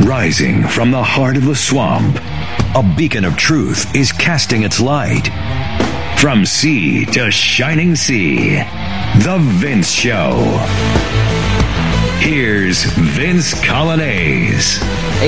Rising from the heart of the swamp, a beacon of truth is casting its light. From sea to shining sea, The Vince Show. Here's Vince Coglianese.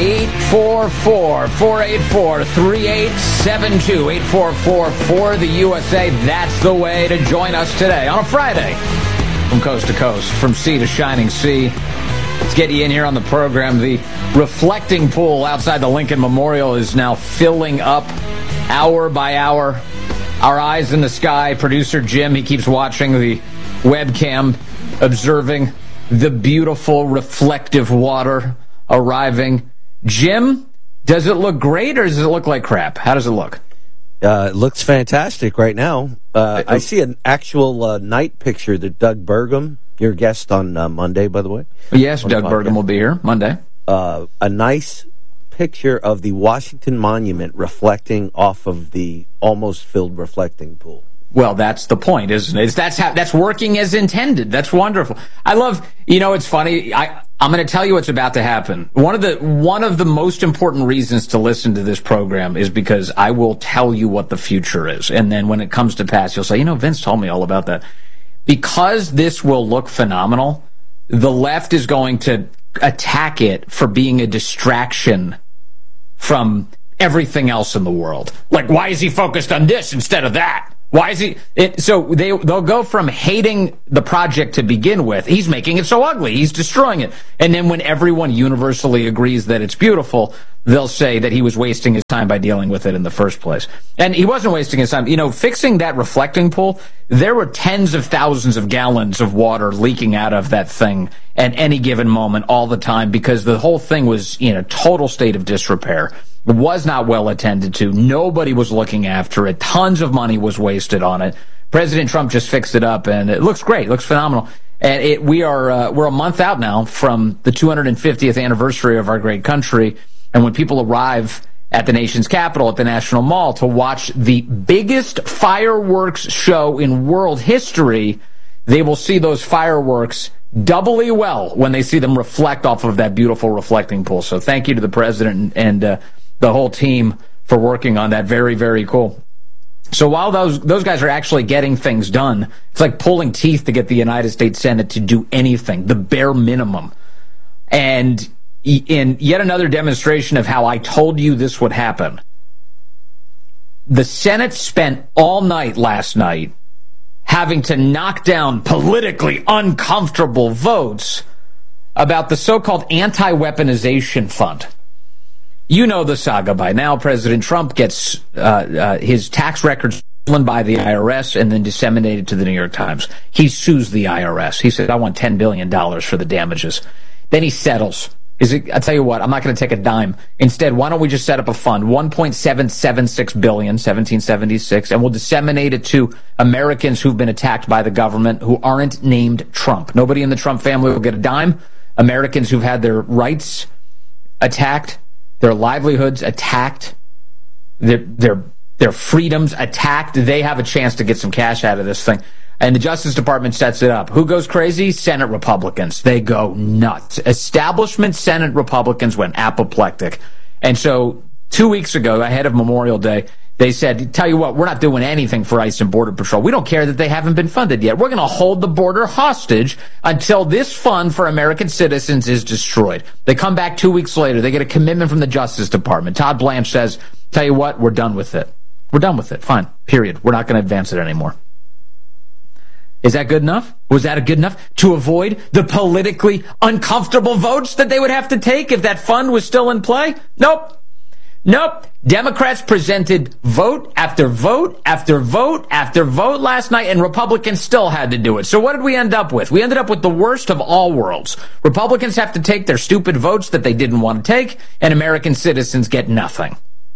844-484-3872. 844-4 the USA. That's the way to join us today on a Friday. From coast to coast, from sea to shining sea. Let's get you in here on the program. The reflecting pool outside the Lincoln Memorial is now filling up hour by hour. Our eyes in the sky. Producer Jim, he keeps watching the webcam, observing the beautiful reflective water arriving. Jim, does it look great or does it look like crap? How does it look? It looks fantastic right now. I see an actual night picture that Doug Burgum, your guest on Monday, by the way. Yes, Doug Burgum will be here Monday. A nice picture of the Washington Monument reflecting off of the almost filled reflecting pool. Well, that's the point, isn't it? That's working as intended. That's wonderful. I love, it's funny. I'm going to tell you what's about to happen. One of the most important reasons to listen to this program is because I will tell you what the future is. And then when it comes to pass, you'll say, Vince told me all about that. Because this will look phenomenal, the left is going to attack it for being a distraction from everything else in the world. Like, why is he focused on this instead of that? Why is he? So they'll go from hating the project to begin with. He's making it so ugly. He's destroying it. And then when everyone universally agrees that it's beautiful, they'll say that he was wasting his time by dealing with it in the first place. And he wasn't wasting his time. Fixing that reflecting pool, there were tens of thousands of gallons of water leaking out of that thing at any given moment all the time because the whole thing was in a total state of disrepair. It was not well attended to. Nobody was looking after it. Tons of money was wasted on it. President Trump just fixed it up, and it looks great. It looks phenomenal. And we're a month out now from the 250th anniversary of our great country. And when people arrive at the nation's capital, at the National Mall, to watch the biggest fireworks show in world history, they will see those fireworks doubly well when they see them reflect off of that beautiful reflecting pool. So thank you to the president and the whole team for working on that. Very, very cool. So while those guys are actually getting things done, it's like pulling teeth to get the United States Senate to do anything, the bare minimum. And in yet another demonstration of how I told you this would happen, the Senate spent all night last night having to knock down politically uncomfortable votes about the so-called anti-weaponization fund. You know the saga by now. President Trump gets his tax records stolen by the IRS and then disseminated to the New York Times. He sues the IRS. He said, I want $10 billion for the damages. Then he settles. I'll tell you what, I'm not going to take a dime. Instead, why don't we just set up a fund, $1.776 billion, 1776, and we'll disseminate it to Americans who've been attacked by the government who aren't named Trump. Nobody in the Trump family will get a dime. Americans who've had their rights attacked, their livelihoods attacked, their freedoms attacked, they have a chance to get some cash out of this thing. And the Justice Department sets it up. Who goes crazy? Senate Republicans. They go nuts. Establishment Senate Republicans went apoplectic. And so 2 weeks ago, ahead of Memorial Day, they said, tell you what, we're not doing anything for ICE and Border Patrol. We don't care that they haven't been funded yet. We're going to hold the border hostage until this fund for American citizens is destroyed. They come back 2 weeks later. They get a commitment from the Justice Department. Todd Blanche says, tell you what, we're done with it. We're done with it. Fine. Period. We're not going to advance it anymore. Is that good enough? Was that good enough to avoid the politically uncomfortable votes that they would have to take if that fund was still in play? Nope. Democrats presented vote after vote after vote after vote last night, and Republicans still had to do it. So what did we end up with? We ended up with the worst of all worlds. Republicans have to take their stupid votes that they didn't want to take, and American citizens get nothing.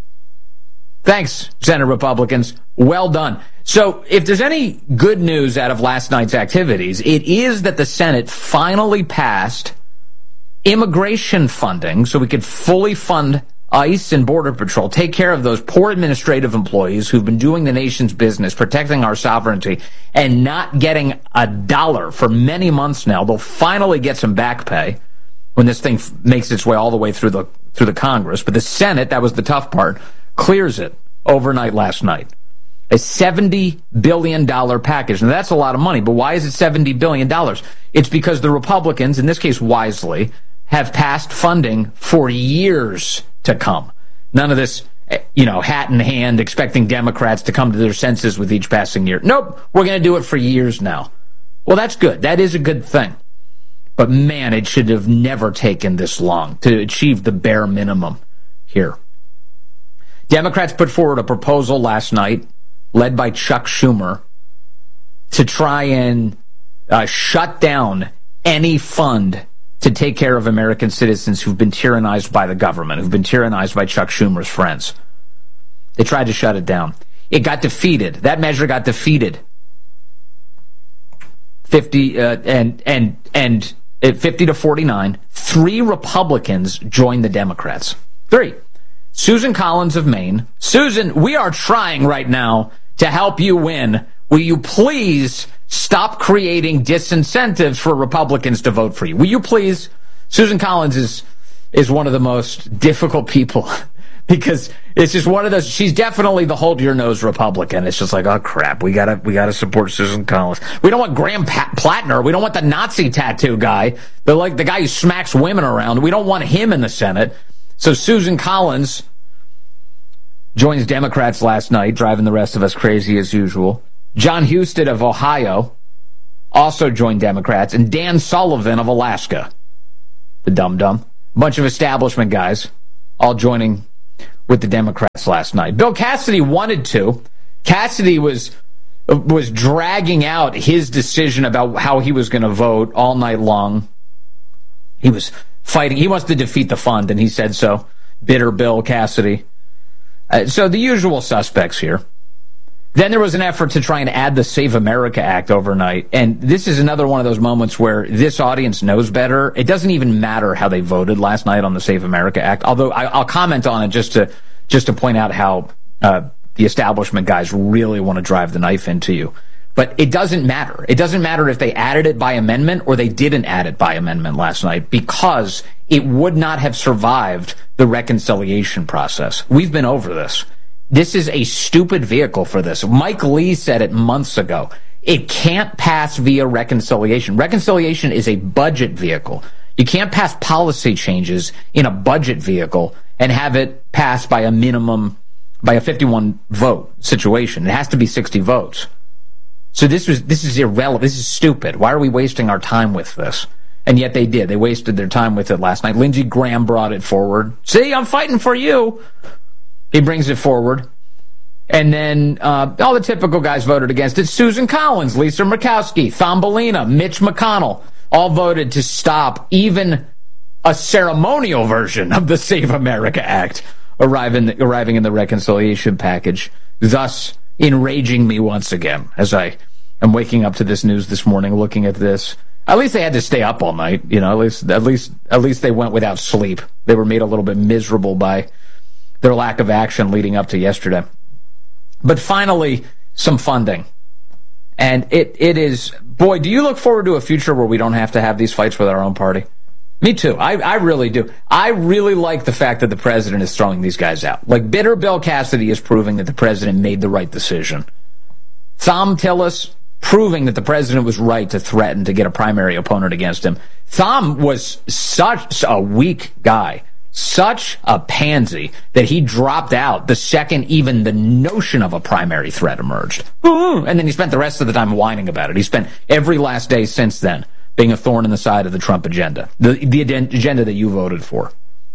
Thanks, Senate Republicans. Well done. So if there's any good news out of last night's activities, it is that the Senate finally passed immigration funding so we could fully fund ICE and Border Patrol, take care of those poor administrative employees who've been doing the nation's business, protecting our sovereignty, and not getting a dollar for many months now. They'll finally get some back pay. when this thing makes its way all the way through the Congress. But the Senate, that was the tough part, clears it overnight last night. A $70 billion package. Now, that's a lot of money, but why is it $70 billion? It's because the Republicans, in this case wisely, have passed funding for years to come. None of this, hat in hand, expecting Democrats to come to their senses with each passing year. Nope, we're going to do it for years now. Well, that's good. That is a good thing. But man, it should have never taken this long to achieve the bare minimum here. Democrats put forward a proposal last night, led by Chuck Schumer, to try and shut down any fund to take care of American citizens who've been tyrannized by the government, who've been tyrannized by Chuck Schumer's friends. They tried to shut it down. It got defeated. That measure got defeated. 50 to 49. 3 Republicans joined the Democrats. 3. Susan Collins of Maine. Susan, we are trying right now to help you win. Will you please stop creating disincentives for Republicans to vote for you? Will you please? Susan Collins is one of the most difficult people because it's just one of those. She's definitely the hold your nose Republican. It's just like, oh crap, we gotta support Susan Collins. We don't want Graham Plattner. We don't want the Nazi tattoo guy. The guy who smacks women around. We don't want him in the Senate. So Susan Collins joins Democrats last night, driving the rest of us crazy as usual. John Husted of Ohio also joined Democrats, and Dan Sullivan of Alaska, the dum-dum. A bunch of establishment guys all joining with the Democrats last night. Bill Cassidy wanted to. Cassidy was dragging out his decision about how he was going to vote all night long. He was fighting. He wants to defeat the fund, and he said so. Bitter Bill Cassidy. So the usual suspects here. Then there was an effort to try and add the Save America Act overnight. And this is another one of those moments where this audience knows better. It doesn't even matter how they voted last night on the Save America Act, although I'll comment on it just to point out how the establishment guys really want to drive the knife into you. But it doesn't matter. It doesn't matter if they added it by amendment or they didn't add it by amendment last night, because it would not have survived the reconciliation process. We've been over this. This is a stupid vehicle for this. Mike Lee said it months ago. It can't pass via reconciliation. Reconciliation is a budget vehicle. You can't pass policy changes in a budget vehicle and have it pass by a minimum, by a 51 vote situation. It has to be 60 votes. So this is irrelevant. This is stupid. Why are we wasting our time with this? And yet they did. They wasted their time with it last night. Lindsey Graham brought it forward. See, I'm fighting for you. He brings it forward. And then all the typical guys voted against it. Susan Collins, Lisa Murkowski, Thumbelina, Mitch McConnell all voted to stop even a ceremonial version of the Save America Act arriving in the reconciliation package, thus enraging me once again as I am waking up to this news this morning, looking at this. At least they had to stay up all night. At least they went without sleep. They were made a little bit miserable by their lack of action leading up to yesterday. But finally, some funding. And it is, boy, do you look forward to a future where we don't have to have these fights with our own party? Me too. I really do. I really like the fact that the president is throwing these guys out. Like, bitter Bill Cassidy is proving that the president made the right decision. Thom Tillis proving that the president was right to threaten to get a primary opponent against him. Thom was such a weak guy, such a pansy, that he dropped out the second even the notion of a primary threat emerged. And then he spent the rest of the time whining about it. He spent every last day since then being a thorn in the side of the Trump agenda, the agenda that you voted for.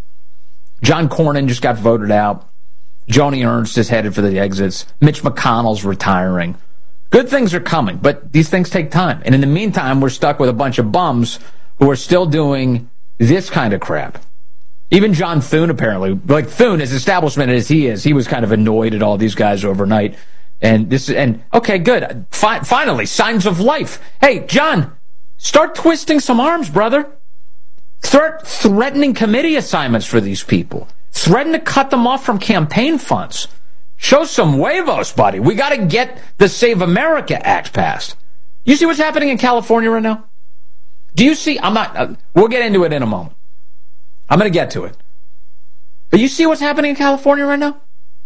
John Cornyn just got voted out. Joni Ernst is headed for the exits. Mitch McConnell's retiring. Good things are coming, but these things take time. And in the meantime, we're stuck with a bunch of bums who are still doing this kind of crap. Even John Thune, apparently. Like, Thune, as establishment as he is, he was kind of annoyed at all these guys overnight. Okay, good. Finally, signs of life. Hey, John, start twisting some arms, brother. Start threatening committee assignments for these people. Threaten to cut them off from campaign funds. Show some huevos, buddy. We got to get the Save America Act passed. You see what's happening in California right now? Do you see? We'll get into it in a moment. I'm going to get to it. But you see what's happening in California right now?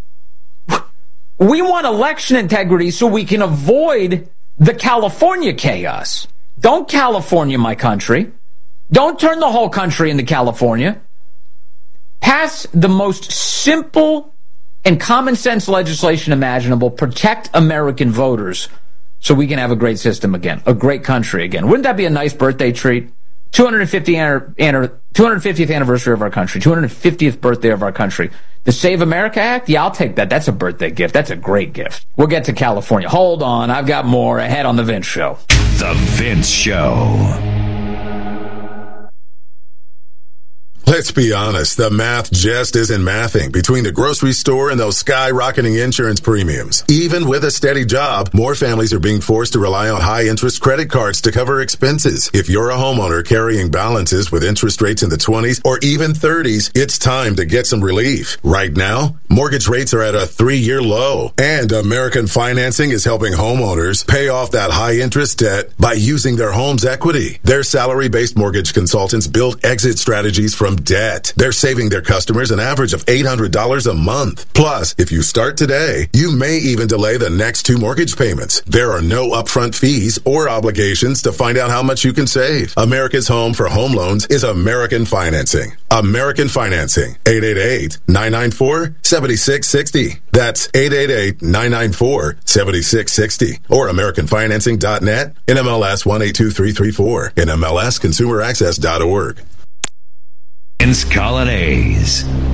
We want election integrity so we can avoid the California chaos. Don't California my country. Don't turn the whole country into California. Pass the most simple and common sense legislation imaginable. Protect American voters so we can have a great system again, a great country again. Wouldn't that be a nice birthday treat? 250th anniversary of our country, 250th birthday of our country. The Save America Act? Yeah, I'll take that. That's a birthday gift. That's a great gift. We'll get to California. Hold on. I've got more ahead on The Vince Show. The Vince Show. Let's be honest, the math just isn't mathing between the grocery store and those skyrocketing insurance premiums. Even with a steady job, more families are being forced to rely on high-interest credit cards to cover expenses. If you're a homeowner carrying balances with interest rates in the 20s or even 30s, it's time to get some relief. Right now, mortgage rates are at a 3-year low, and American Financing is helping homeowners pay off that high-interest debt by using their home's equity. Their salary-based mortgage consultants build exit strategies from debt. They're saving their customers an average of $800 a month. Plus, if you start today, you may even delay the next 2 mortgage payments. There are no upfront fees or obligations to find out how much you can save. America's home for home loans is American Financing. American Financing. 888-994-7660. That's 888-994-7660. Or AmericanFinancing.net. NMLS 182334. NMLS ConsumerAccess.org. Vince Coglianese.